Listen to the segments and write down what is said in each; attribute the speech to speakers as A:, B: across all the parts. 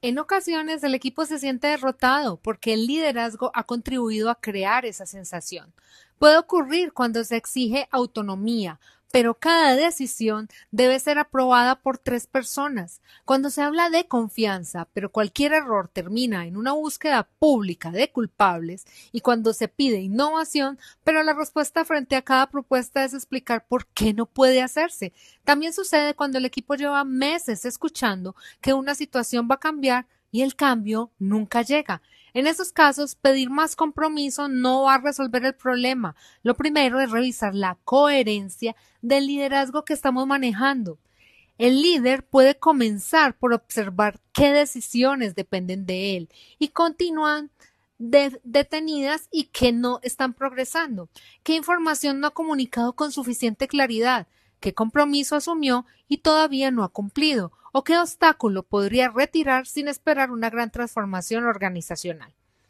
A: En ocasiones el equipo se siente derrotado porque el liderazgo ha contribuido a crear esa sensación. Puede ocurrir cuando se exige autonomía, pero cada decisión debe ser aprobada por tres personas. Cuando se habla de confianza, pero cualquier error termina en una búsqueda pública de culpables, y cuando se pide innovación, pero la respuesta frente a cada propuesta es explicar por qué no puede hacerse. También sucede cuando el equipo lleva meses escuchando que una situación va a cambiar y el cambio nunca llega. En esos casos, pedir más compromiso no va a resolver el problema. Lo primero es revisar la coherencia del liderazgo que estamos manejando. El líder puede comenzar por observar qué decisiones dependen de él y continúan detenidas y que no están progresando. ¿Qué información no ha comunicado con suficiente claridad? ¿Qué compromiso asumió y todavía no ha cumplido? ¿O qué obstáculo podría retirar sin esperar una gran transformación organizacional?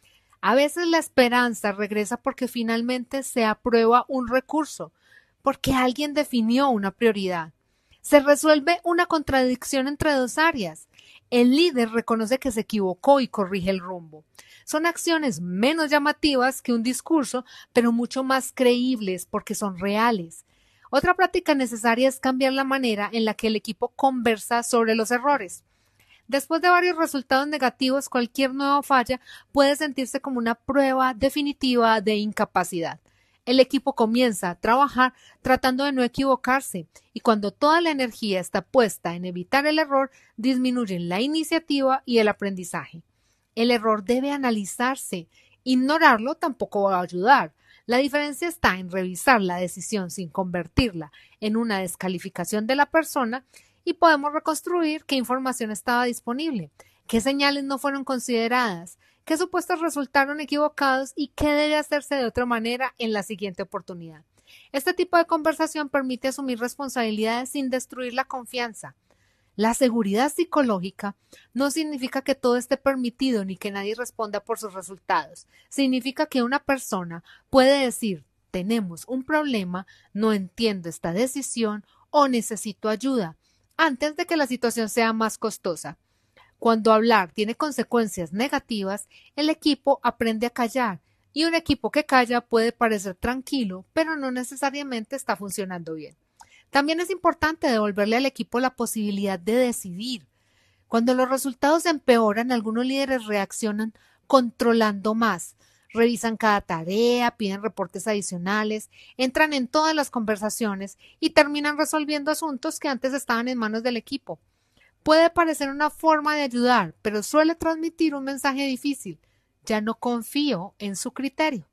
A: A veces la esperanza regresa porque finalmente se aprueba un recurso, porque alguien definió una prioridad. Se resuelve una contradicción entre dos áreas. El líder reconoce que se equivocó y corrige el rumbo. Son acciones menos llamativas que un discurso, pero mucho más creíbles porque son reales. Otra práctica necesaria es cambiar la manera en la que el equipo conversa sobre los errores. Después de varios resultados negativos, cualquier nueva falla puede sentirse como una prueba definitiva de incapacidad. El equipo comienza a trabajar tratando de no equivocarse y cuando toda la energía está puesta en evitar el error, disminuyen la iniciativa y el aprendizaje. El error debe analizarse. Ignorarlo tampoco va a ayudar. La diferencia está en revisar la decisión sin convertirla en una descalificación de la persona y podemos reconstruir qué información estaba disponible, qué señales no fueron consideradas, qué supuestos resultaron equivocados y qué debe hacerse de otra manera en la siguiente oportunidad. Este tipo de conversación permite asumir responsabilidades sin destruir la confianza. La seguridad psicológica no significa que todo esté permitido ni que nadie responda por sus resultados. Significa que una persona puede decir, tenemos un problema, no entiendo esta decisión o necesito ayuda, antes de que la situación sea más costosa. Cuando hablar tiene consecuencias negativas, el equipo aprende a callar, y un equipo que calla puede parecer tranquilo, pero no necesariamente está funcionando bien. También es importante devolverle al equipo la posibilidad de decidir. Cuando los resultados empeoran, algunos líderes reaccionan controlando más, revisan cada tarea, piden reportes adicionales, entran en todas las conversaciones y terminan resolviendo asuntos que antes estaban en manos del equipo. Puede parecer una forma de ayudar, pero suele transmitir un mensaje difícil. Ya no confío en su criterio.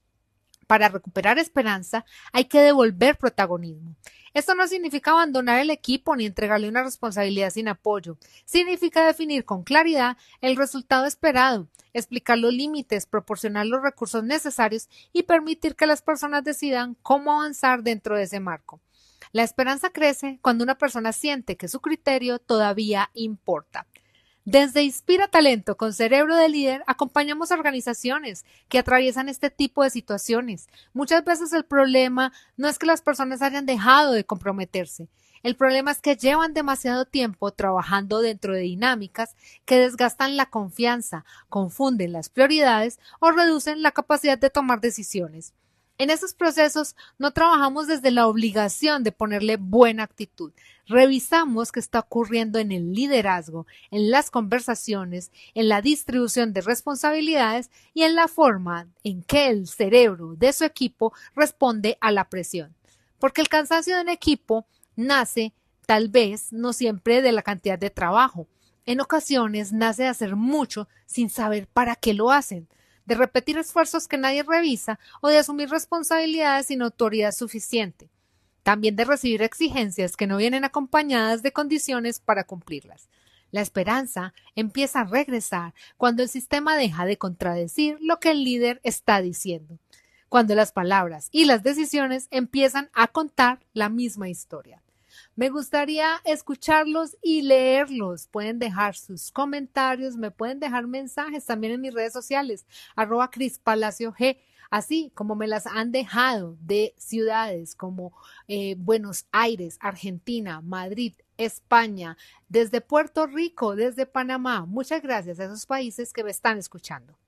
A: Para recuperar esperanza hay que devolver protagonismo. Esto no significa abandonar el equipo ni entregarle una responsabilidad sin apoyo. Significa definir con claridad el resultado esperado, explicar los límites, proporcionar los recursos necesarios y permitir que las personas decidan cómo avanzar dentro de ese marco. La esperanza crece cuando una persona siente que su criterio todavía importa. Desde Inspira Talento con Cerebro de Líder acompañamos a organizaciones que atraviesan este tipo de situaciones. Muchas veces el problema no es que las personas hayan dejado de comprometerse. El problema es que llevan demasiado tiempo trabajando dentro de dinámicas que desgastan la confianza, confunden las prioridades o reducen la capacidad de tomar decisiones. En esos procesos no trabajamos desde la obligación de ponerle buena actitud. Revisamos qué está ocurriendo en el liderazgo, en las conversaciones, en la distribución de responsabilidades y en la forma en que el cerebro de su equipo responde a la presión. Porque el cansancio de un equipo nace, tal vez, no siempre de la cantidad de trabajo. En ocasiones nace de hacer mucho sin saber para qué lo hacen, de repetir esfuerzos que nadie revisa o de asumir responsabilidades sin autoridad suficiente. También de recibir exigencias que no vienen acompañadas de condiciones para cumplirlas. La esperanza empieza a regresar cuando el sistema deja de contradecir lo que el líder está diciendo, cuando las palabras y las decisiones empiezan a contar la misma historia. Me gustaría escucharlos y leerlos. Pueden dejar sus comentarios, me pueden dejar mensajes también en mis redes sociales, @CrisPalacio G, así como me las han dejado de ciudades como Buenos Aires, Argentina, Madrid, España, desde Puerto Rico, desde Panamá. Muchas gracias a esos países que me están escuchando.